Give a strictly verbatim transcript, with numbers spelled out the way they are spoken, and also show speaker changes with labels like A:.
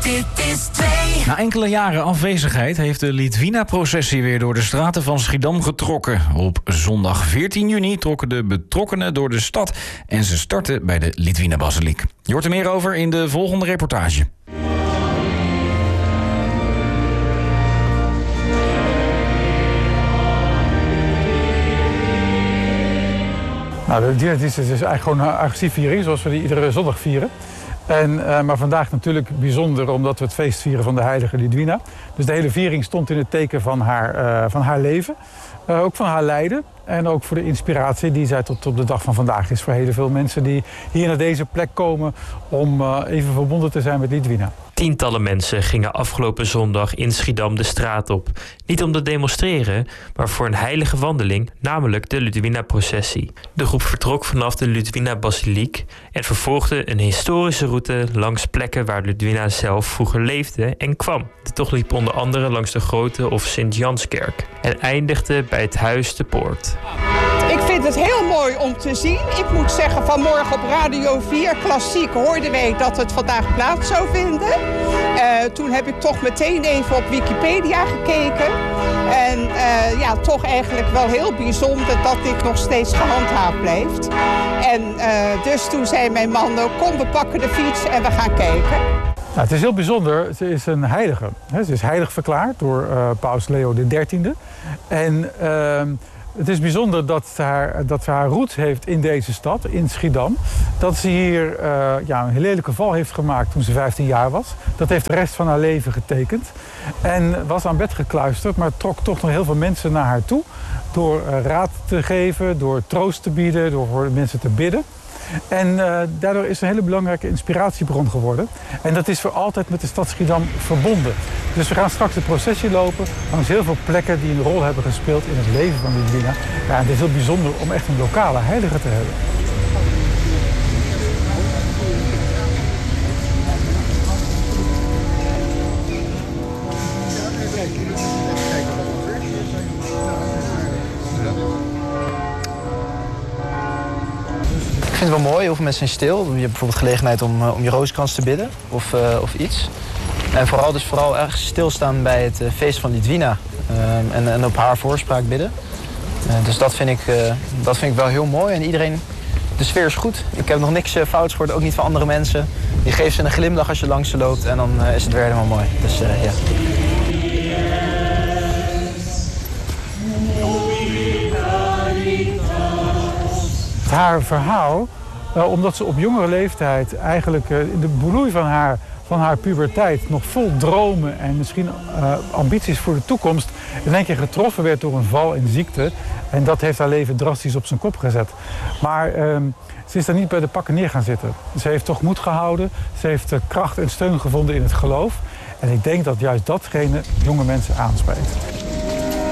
A: Dit is twee.
B: Na enkele jaren afwezigheid heeft de Litwina-processie weer door de straten van Schiedam getrokken. Op zondag veertien juni trokken de betrokkenen door de stad en ze startten bij de Litwina-basiliek. Je hoort er meer over in de volgende reportage.
C: Nou, de Litwina-dienst is dus eigenlijk gewoon een agressieviering, zoals we die iedere zondag vieren. En, uh, maar vandaag natuurlijk bijzonder, omdat we het feest vieren van de heilige Litwina. Dus de hele viering stond in het teken van haar, uh, van haar leven. Uh, ook van haar lijden. En ook voor de inspiratie die zij tot op de dag van vandaag is voor heel veel mensen die hier naar deze plek komen om uh, even verbonden te zijn met Litwina.
D: Tientallen mensen gingen afgelopen zondag in Schiedam de straat op. Niet om te demonstreren, maar voor een heilige wandeling, namelijk de Litwina-processie. De groep vertrok vanaf de Litwina-basiliek en vervolgde een historische route langs plekken waar Litwina zelf vroeger leefde en kwam. De tocht liep onder andere langs de Grote of Sint-Janskerk en eindigde bij het Huis de Poort.
E: Ik vind het heel mooi om te zien. Ik moet zeggen, vanmorgen op Radio vier Klassiek hoorden wij dat het vandaag plaats zou vinden. Uh, toen heb ik toch meteen even op Wikipedia gekeken. En uh, ja, toch eigenlijk wel heel bijzonder dat dit nog steeds gehandhaafd blijft. En uh, dus toen zei mijn man, kom we pakken de fiets en we gaan kijken.
C: Nou, het is heel bijzonder. Ze is een heilige. Ze is heilig verklaard door uh, paus Leo de dertiende. En uh, het is bijzonder dat ze, haar, dat ze haar roots heeft in deze stad, in Schiedam. Dat ze hier uh, ja, een lelijke val heeft gemaakt toen ze vijftien jaar was. Dat heeft de rest van haar leven getekend. En was aan bed gekluisterd, maar trok toch nog heel veel mensen naar haar toe. Door uh, raad te geven, door troost te bieden, door voor mensen te bidden. En uh, daardoor is een hele belangrijke inspiratiebron geworden. En dat is voor altijd met de stad Schiedam verbonden. Dus we gaan straks de processie lopen langs heel veel plekken die een rol hebben gespeeld in het leven van Litwina. Ja, en het is heel bijzonder om echt een lokale heilige te hebben.
F: Ik vind het wel mooi, heel veel mensen zijn stil. Je hebt bijvoorbeeld gelegenheid om, uh, om je rozenkrans te bidden of, uh, of iets. En vooral dus vooral erg stilstaan bij het uh, feest van Litwina uh, en, en op haar voorspraak bidden. Uh, dus dat vind, ik, uh, dat vind ik wel heel mooi en iedereen, de sfeer is goed. Ik heb nog niks uh, fouts gehoord, ook niet van andere mensen. Je geeft ze een glimlach als je langs ze loopt en dan uh, is het weer helemaal mooi. Dus uh, ja.
C: Haar verhaal, uh, omdat ze op jongere leeftijd eigenlijk uh, in de bloei van haar, van haar puberteit nog vol dromen en misschien uh, ambities voor de toekomst in één keer getroffen werd door een val en ziekte. En dat heeft haar leven drastisch op zijn kop gezet. Maar uh, ze is daar niet bij de pakken neer gaan zitten. Ze heeft toch moed gehouden, ze heeft uh, kracht en steun gevonden in het geloof. En ik denk dat juist datgene jonge mensen aanspreekt.